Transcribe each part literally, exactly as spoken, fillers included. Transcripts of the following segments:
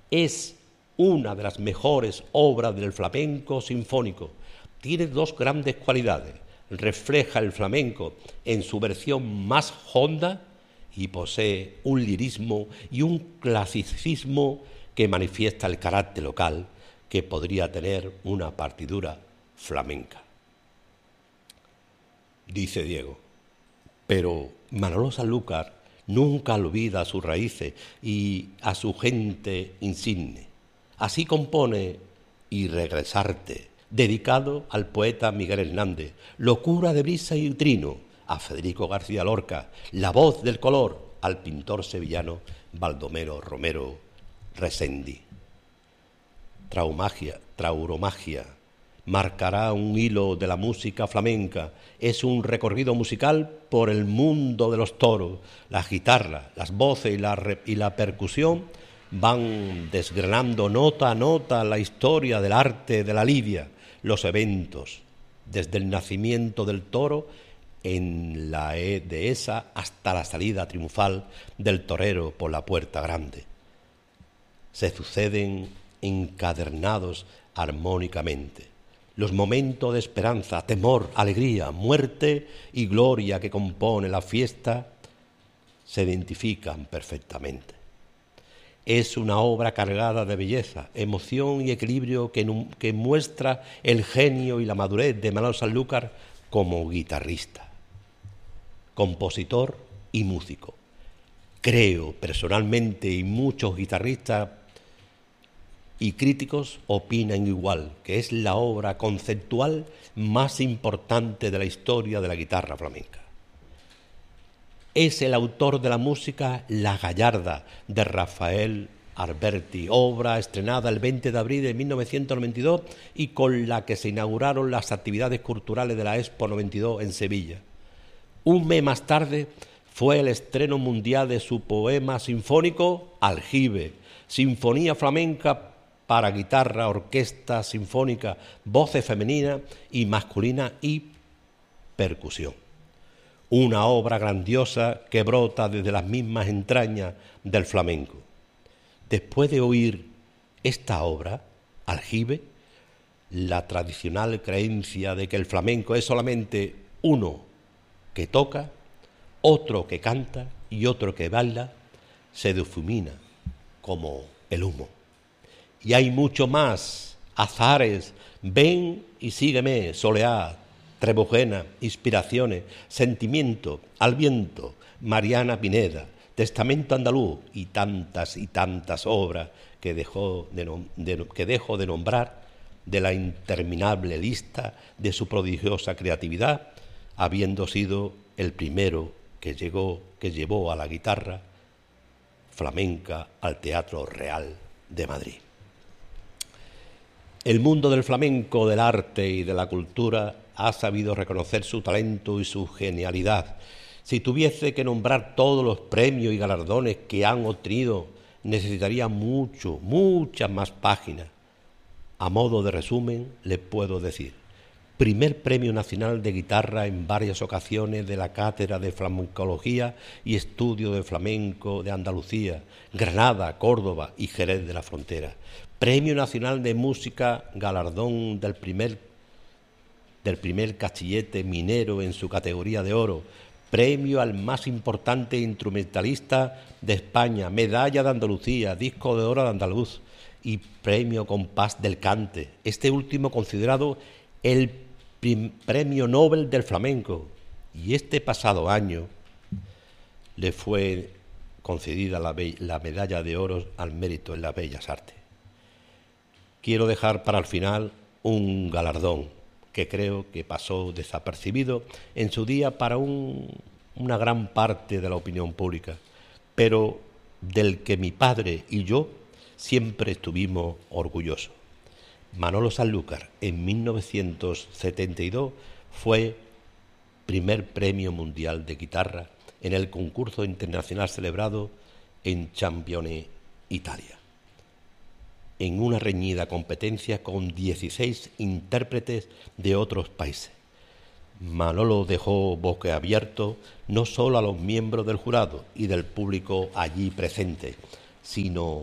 Es una de las mejores obras del flamenco sinfónico. Tiene dos grandes cualidades. Refleja el flamenco en su versión más honda y posee un lirismo y un clasicismo que manifiesta el carácter local que podría tener una partidura flamenca. Dice Diego, pero Manolo Sanlúcar nunca olvida a sus raíces y a su gente insigne. Así compone Y regresarte, dedicado al poeta Miguel Hernández, Locura de brisa y trino, a Federico García Lorca, La voz del color, al pintor sevillano Baldomero Romero Resendi. Traumagia, trauromagia, marcará un hilo de la música flamenca. Es un recorrido musical por el mundo de los toros. Las guitarras, las voces y la, y la percusión van desgranando nota a nota la historia del arte de la lidia, los eventos, desde el nacimiento del toro en la dehesa hasta la salida triunfal del torero por la puerta grande. Se suceden encadernados armónicamente los momentos de esperanza, temor, alegría, muerte y gloria que compone la fiesta se identifican perfectamente. Es una obra cargada de belleza, emoción y equilibrio que, que muestra el genio y la madurez de Manolo Sanlúcar como guitarrista, compositor y músico. Creo personalmente, y muchos guitarristas y críticos opinan igual, que es la obra conceptual más importante de la historia de la guitarra flamenca. Es el autor de la música La Gallarda, de Rafael Alberti, obra estrenada el veinte de abril de mil novecientos noventa y dos y con la que se inauguraron las actividades culturales de la Expo noventa y dos en Sevilla. Un mes más tarde fue el estreno mundial de su poema sinfónico Aljibe, sinfonía flamenca para guitarra, orquesta sinfónica, voces femenina y masculina y percusión. Una obra grandiosa que brota desde las mismas entrañas del flamenco. Después de oír esta obra, Aljibe, la tradicional creencia de que el flamenco es solamente uno que toca, otro que canta y otro que baila, se difumina como el humo. Y hay mucho más, azares, ven y sígueme, soleá, Trebujena, inspiraciones, sentimiento, al viento, Mariana Pineda, Testamento andaluz y tantas y tantas obras que, dejó de, de, que dejo de nombrar de la interminable lista de su prodigiosa creatividad, habiendo sido el primero que, llegó, que llevó a la guitarra flamenca al Teatro Real de Madrid. El mundo del flamenco, del arte y de la cultura ha sabido reconocer su talento y su genialidad. Si tuviese que nombrar todos los premios y galardones que han obtenido, necesitaría mucho, muchas más páginas. A modo de resumen, les puedo decir: primer Premio Nacional de Guitarra en varias ocasiones de la Cátedra de Flamencología y Estudio de Flamenco de Andalucía, Granada, Córdoba y Jerez de la Frontera. Premio Nacional de Música, galardón del primer, del primer castillete minero en su categoría de oro. Premio al más importante instrumentalista de España, medalla de Andalucía, disco de oro de andaluz y premio Compás del Cante, este último considerado el premio Nobel del flamenco, y este pasado año le fue concedida la, la medalla de oro al mérito en las bellas artes. Quiero dejar para el final un galardón que creo que pasó desapercibido en su día para un, una gran parte de la opinión pública, pero del que mi padre y yo siempre estuvimos orgullosos. Manolo Sanlúcar, en mil novecientos setenta y dos, fue primer premio mundial de guitarra en el concurso internacional celebrado en Champione, Italia, en una reñida competencia con dieciséis intérpretes de otros países. Manolo dejó boquiabierto no solo a los miembros del jurado y del público allí presente, sino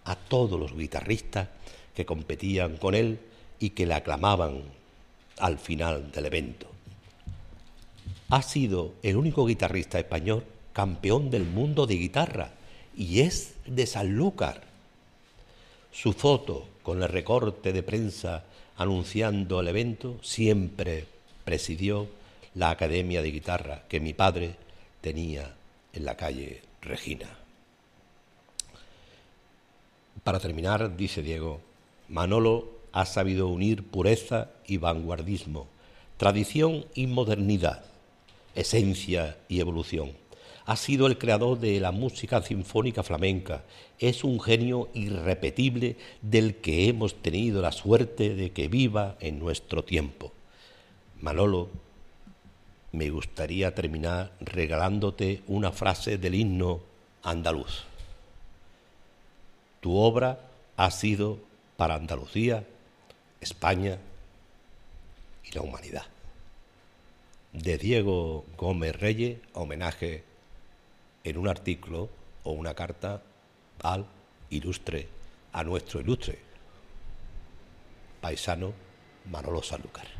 a todos los guitarristas que competían con él y que le aclamaban al final del evento. Ha sido el único guitarrista español campeón del mundo de guitarra y es de Sanlúcar. Su foto con el recorte de prensa anunciando el evento siempre presidió la academia de guitarra que mi padre tenía en la calle Regina. Para terminar, dice Diego, Manolo ha sabido unir pureza y vanguardismo, tradición y modernidad, esencia y evolución. Ha sido el creador de la música sinfónica flamenca. Es un genio irrepetible del que hemos tenido la suerte de que viva en nuestro tiempo. Manolo, me gustaría terminar regalándote una frase del himno andaluz. Tu obra ha sido para Andalucía, España y la humanidad. De Diego Gómez Reyes, homenaje en un artículo o una carta al ilustre, a nuestro ilustre paisano Manolo Sanlúcar.